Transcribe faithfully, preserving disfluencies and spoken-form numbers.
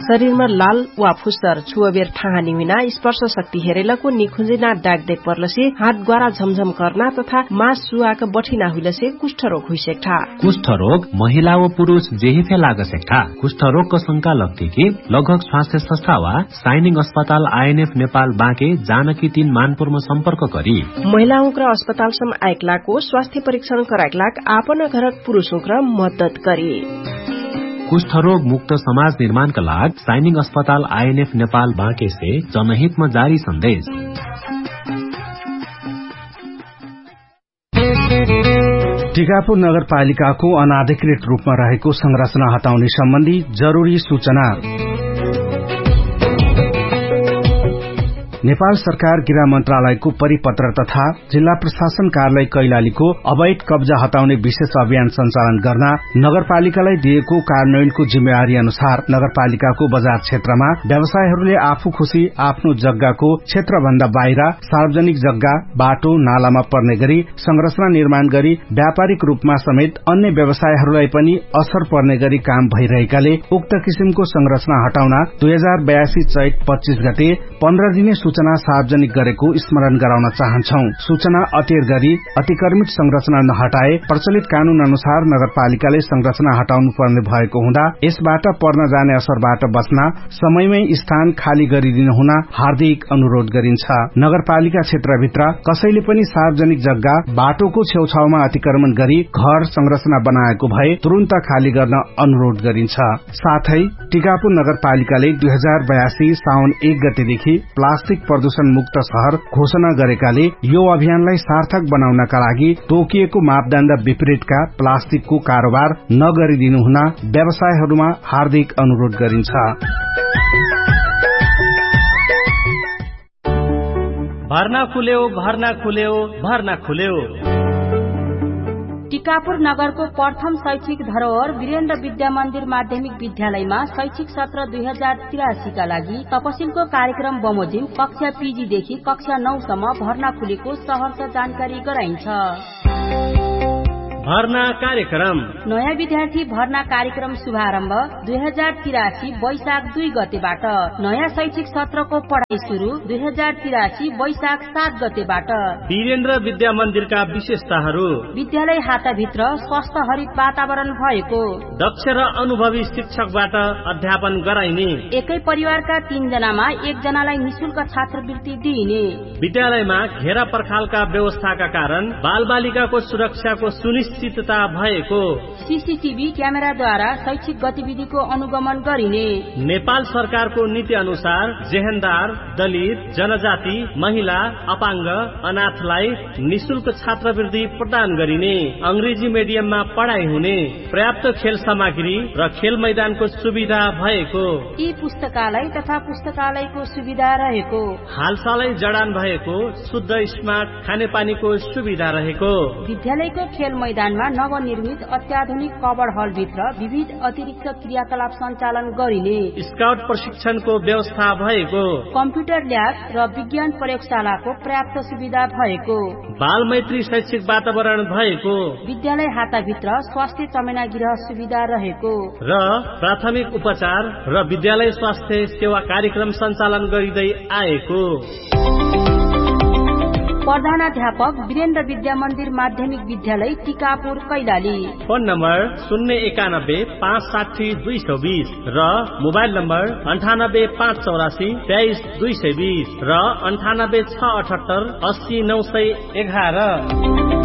शरीरमा लाल वा फुस्तर छुअबेर ठाहा निमिना स्पर्श शक्ति हेरेलको निखुंजिना डाक दे पर्लसे हात ग्वारा झमझम करना तथा मास सुआक बठिना हुइलसे कुष्ठ रोग हुइसेक्ठा। कुष्ठ रोग महिला व पुरुष जेहिफे लागसेक्ठा। कुष्ठ रोगको शंका लगती कि लगभग स्वास्थ्य संस्था वा साइनिङ अस्पताल आईएनएफ नेपाल बाँके जानकी तीन मानपुरमा सम्पर्क गरी महिलाओं र अस्पतालसम्म आएकलाको स्वास्थ्य परीक्षण कराएकलाक आपन घरक पुरुषों र मद्दत गरी। कुष्ठ रोग मुक्त समाज निर्माण का लाग साइनिङ अस्पताल आईएनएफ नेपाल बाँके से जनहित में जारी संदेश। टिकापुर नगरपालिकाको अनाधिकृत रूपमा रहेको संरचना हटाउने सम्बन्धी जरूरी सूचना। नेपाल सरकार गृह मन्त्रालयको परिपत्र तथा जिल्ला प्रशासन कार्यालय कैलालीको अवैध कब्जा हटाउने विशेष अभियान सञ्चालन गर्न नगरपालिकालाई दिएको कार्यान्वयनको जिम्मेवारी अनुसार नगरपालिकाको बजार क्षेत्रमा व्यवसायीहरूले आफू खुशी आफ्नो जग्गाको क्षेत्रभन्दा बाहिर सार्वजनिक जग्गा बाटो नालामा पर्ने गरी संरचना निर्माण गरी व्यापारिक रूपमा समेत अन्य व्यवसायीहरूलाई पनि असर पर्ने गरी काम भइरहेकाले उक्त किसिमको संरचना हटाउन दुई हजार बयासी चैत पच्चीस गते पन्ध्र दिने सूचना सार्वजनिक गरेको स्मरण गराउन चाहन्छौ। सूचना अटेर गरी अतिक्रमित संरचना नहटाए प्रचलित कानून अनुसार नगरपालिकाले संरचना हटाउनु पर्ने भएको हुँदा यसबाट पर्न जाने असरबाट बच्न समयमै स्थान खाली गरिदिनु हुन हार्दिक अनुरोध गरिन्छ। नगरपालिका क्षेत्रभित्र कसैले पनि सार्वजनिक जग्गा बाटोको छेउछाउमा अतिक्रमण गरी घर संरचना बनाएको भए तुरन्त खाली गर्न अनुरोध गरिन्छ। साथै टिकापुर नगरपालिकाले दुई हजार बयासी साउन एक गतेदेखि प्लास्टिक प्रदूषण मुक्त शहर घोषणा गरेकाले यो अभियानलाई सार्थक बनाउनका लागि तोकिएको मापदण्ड विपरीतका प्लास्टिकको कारोबार नगरिदिनु हुन व्यवसायीहरूमा हार्दिक अनुरोध गरिन्छ। भर्ना खुल्यो भर्ना खुल्यो भर्ना खुल्यो। टिकापुर नगरको प्रथम शैक्षिक धरोहर वीरेन्द्र विद्या मन्दिर माध्यमिक विद्यालयमा शैक्षिक सत्र दुई हजार तिरासी का लागि तपसिलको कार्यक्रम बमोजिम कक्षा पीजी देखि कक्षा नौ सम्म भर्ना खुलेको सहर्ष जानकारी गराइन्छ। भर्ना कार्यक्रम नयाँ विद्यार्थी भर्ना कार्यक्रम शुभारम्भ दुई हजार तिरासी वैशाख दुई गतेबाट। नयाँ शैक्षिक सत्रको पढ़ाई शुरू दुई हजार तिरासी वैशाख सात गतेबाट। वीरेन्द्र विद्या मन्दिरका विशेषताहरू विद्यालय हाताभित्र स्वस्थ हरित वातावरण भएको, दक्ष र अनुभवी शिक्षकबाट अध्यापन गराइने, एकै परिवारका तीन जनामा एक जनालाई निशुल्क छात्रवृत्ति दिइने, विद्यालयमा घेरा पर्खालका व्यवस्थाका कारण बाल बालिकाको सुरक्षाको सुनिश्चितता भएको, सीसीटीभी क्यामेराद्वारा शैक्षिक गतिविधिको अनुगमन गरिने, नेपाल सरकारको नीति अनुसार जेहेन्दार, दलित, जनजाति, महिला, अपाङ्ग, अनाथलाई निशुल्क छात्रवृत्ति प्रदान गरिने, अंग्रेजी मिडियममा पढ़ाई हुने, पर्याप्त खेल सामग्री र खेल मैदानको सुविधा भएको, ई पुस्तकालय तथा पुस्तकालयको सुविधा रहेको, हालसालै जडान भएको शुद्ध स्मार्ट खानेपानीको सुविधा रहेको, विद्यालयको खेल मैदानमा नवनिर्मित अत्याधुनिक कवर हल भित्र विविध अतिरिक्त क्रियाकलाप सञ्चालन गरिने, स्काउट प्रशिक्षणको व्यवस्था भएको, कम्प्युटर ल्याब र विज्ञान प्रयोगशालाको पर्याप्त सुविधा भएको, बाल मैत्री शैक्षिक वातावरण भएको, विद्यालय हाताभित्र स्वास्थ्य चमेना गृह सुविधा रहेको र प्राथमिक उपचार र विद्यालय स्वास्थ्य सेवा कार्यक्रम सञ्चालन गरिँदै आएको। प्रधानाध्यापक वीरेन्द्र विद्या मन्दिर माध्यमिक विद्यालय टिकापुर कैलाली। फोन नम्बर शून्य एकानब्बे पाँच साठी दुई सौ बीस र मोबाइल नम्बर अन्ठानब्बे पाँच चौरासी तेइस दुई सय बीस र अन्ठानब्बे छ अठहत्तर अस्सी नौ सय एघार।